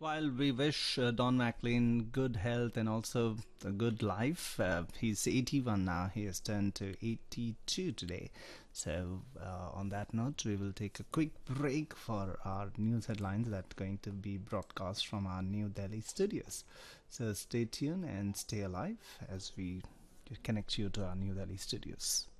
While we wish Don McLean good health and also a good life, he's 81 now. He has turned to 82 today. So, on that note, we will take a quick break for our news headlines that are going to be broadcast from our New Delhi studios. So, stay tuned and stay alive as we connect you to our New Delhi studios.